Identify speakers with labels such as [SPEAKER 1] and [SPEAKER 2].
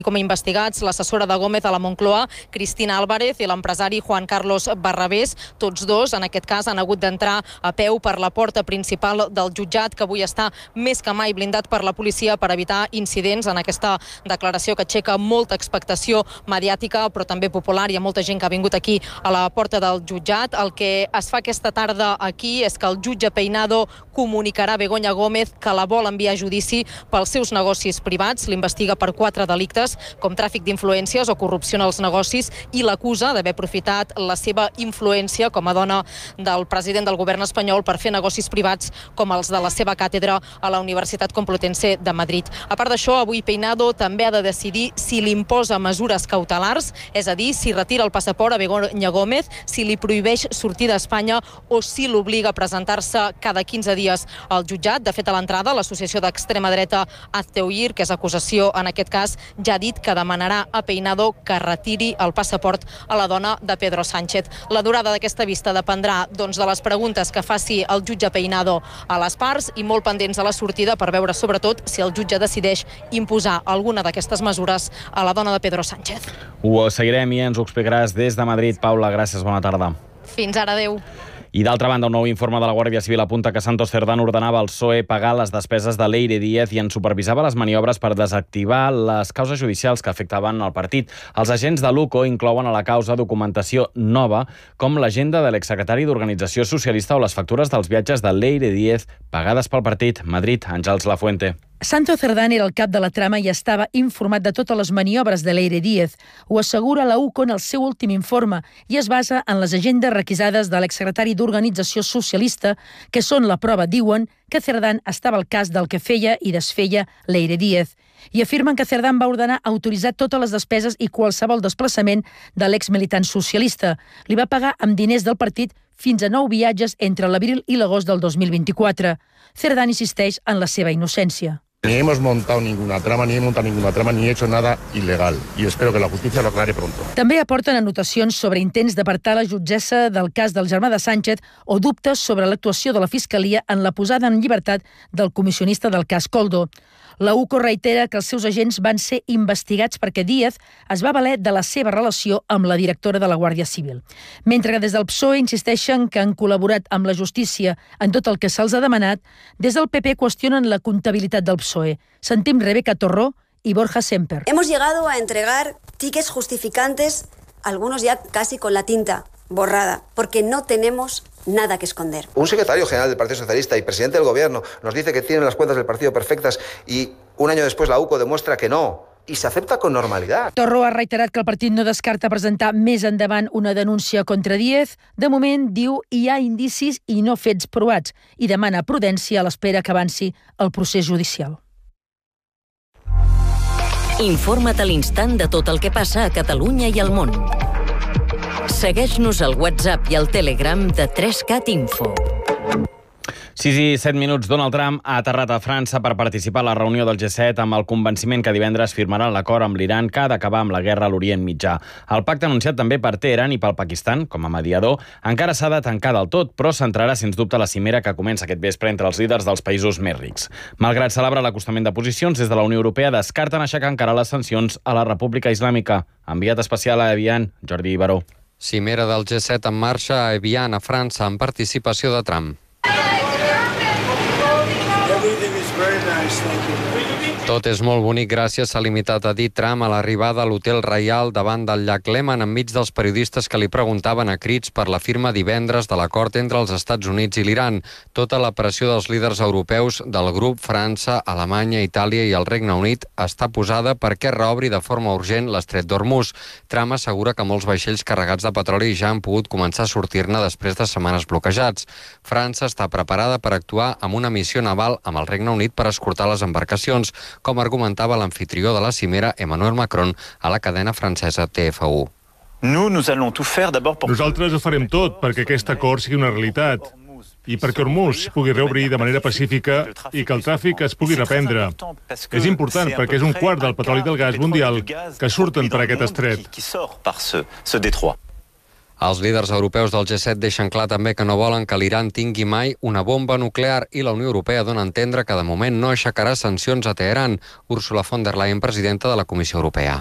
[SPEAKER 1] Com a investigats, l'assessora de Gómez a la Moncloa, Cristina Álvarez, i l'empresari Juan Carlos Barrabés, tots dos, en aquest cas, han hagut d'entrar a peu per la porta principal del jutjat, que avui està més que mai blindat per la policia per evitar incidents en aquesta declaració que aixeca molta expectació mediàtica, però també popular. Hi ha molta gent que ha vingut aquí a la porta del jutjat. El que es fa aquesta tarda aquí és que el jutge Peinado comunicarà a Begoña Gómez que la vol enviar a judici pels seus negocis privats. L'investiga per 4 delictes, com tràfic d'influències o corrupció en els negocis, i l'acusa d'haver aprofitat la seva influència com a dona del president del govern espanyol per fer negocis privats com els de la seva càtedra a la Universitat Complutense de Madrid. A part d'això, avui Peinado també ha de decidir si li imposa mesures cautelars, és a dir, si retira el passaport a Begoña Gómez, si li prohibeix sortir d'Espanya o si l'obliga a presentar-se cada 15 dies al jutjat. De fet, a l'entrada, l'associació d'extrema dreta Hazte Oír, que és acusació en aquest cas, ja ha dit que demanarà a Peinado que retiri el passaport a la dona de Pedro Sánchez. La durada d'aquesta vista dependrà de les preguntes que faci el jutge Peinado a les parts i molt pendents a la sortida per veure sobretot si el jutge decideix imposar alguna d'aquestes mesures a la dona de Pedro Sánchez.
[SPEAKER 2] Ho seguirem i ens ho explicaràs des de Madrid. Paula, gràcies, bona tarda.
[SPEAKER 1] Fins ara, adeu.
[SPEAKER 2] I d'altra banda, un nou informe de la Guàrdia Civil apunta que Santos Cerdán ordenava al PSOE pagar les despeses de Leire Díez i en supervisava les maniobres per desactivar les causes judicials que afectaven el partit. Els agents de l'UCO inclouen a la causa documentació nova, com l'agenda de l'exsecretari d'Organització Socialista o les factures dels viatges de Leire Díez pagades pel partit. Madrid, Àngels Lafuente.
[SPEAKER 3] Santos Cerdán era el cap de la trama i estava informat de totes les maniobres de Leire Díez. Ho assegura la UCO en el seu últim informe i es basa en les agendes requisades de l'exsecretari d'Organització Socialista, que són la prova, diuen, que Cerdán estava al cas del que feia i desfeia Leire Díez. I afirmen que Cerdán va ordenar autoritzar totes les despeses i qualsevol desplaçament de l'exmilitant socialista. Li va pagar amb diners del partit fins a 9 viatges entre l'abril i l'agost del 2024. Cerdán insisteix en la seva innocència.
[SPEAKER 4] Ni hemos montado ninguna trama, ni he hecho nada ilegal. Y espero que la justicia lo aclare pronto.
[SPEAKER 3] També aporten anotacions sobre intents d'apartar la jutgessa del cas del germà de Sánchez o dubtes sobre l'actuació de la Fiscalia en la posada en llibertat del comissionista del cas Koldo. La UCO reitera que els seus agents van ser investigats perquè Díez es va valer de la seva relació amb la directora de la Guàrdia Civil. Mentre que des del PSOE insisteixen que han col·laborat amb la justícia en tot el que se'ls ha demanat, des del PP qüestionen la comptabilitat del PSOE. Sentim Rebeca Torró y Borja Semper.
[SPEAKER 5] Hemos llegado a entregar tickets justificantes, algunos ya casi con la tinta borrada, porque no tenemos nada que esconder.
[SPEAKER 6] Un secretario general del Partido Socialista y presidente del Gobierno nos dice que tienen las cuentas del partido perfectas y un año después la UCO demuestra que no. I s'accepta con normalidad.
[SPEAKER 3] Torró ha reiterat que el partit no descarta presentar més endavant una denúncia contra Díez. De moment, diu, hi ha indicis i no fets provats i demana prudència a l'espera que avanci el procés judicial.
[SPEAKER 7] Informa't a l'instant de tot el que passa a Catalunya i al món. Segueix-nos al WhatsApp i al Telegram de 3CAT Info.
[SPEAKER 2] 6 i 7 minuts. Donald Trump ha aterrat a França per participar a la reunió del G7 amb el convenciment que divendres firmaran l'acord amb l'Iran que ha d'acabar amb la guerra a l'Orient Mitjà. El pacte anunciat també per Teheran i pel Pakistan, com a mediador, encara s'ha de tancar del tot, però centrarà sens dubte la cimera que comença aquest vespre entre els líders dels països més rics. Malgrat celebrar l'acostament de posicions, des de la Unió Europea descarten aixecar encara les sancions a la República Islàmica. Enviat especial a Evian, Jordi Baró.
[SPEAKER 8] Cimera del G7 en marxa a Evian, a França, amb participació de Trump. Tot és molt bonic gràcies, s'ha limitat a dir Trump a l'arribada a l'Hotel Reial davant del llac Léman enmig dels periodistes que li preguntaven a crits per la firma divendres de l'acord entre els Estats Units i l'Iran. Tota la pressió dels líders europeus del grup, França, Alemanya, Itàlia i el Regne Unit, està posada perquè reobri de forma urgent l'estret d'Hormuz. Trump assegura que molts vaixells carregats de petroli ja han pogut començar a sortir-ne després de setmanes bloquejats. França està preparada per actuar amb una missió naval amb el Regne Unit per escortar les embarcacions, com argumentava l'amfitrió de la cimera Emmanuel Macron a la cadena francesa TF1.
[SPEAKER 9] Nosaltres ho farem tot perquè aquest acord sigui una realitat i perquè Hormuz pugui reobrir de manera pacífica i que el tràfic es pugui reprendre. És important perquè és un quart del petroli i del gas mundial que surten per aquest estret.
[SPEAKER 8] Els líders europeus del G7 deixen clar també que no volen que l'Iran tingui mai una bomba nuclear i la Unió Europea dona a entendre que de moment no aixecarà sancions a Teheran. Ursula von der Leyen, presidenta de la Comissió Europea.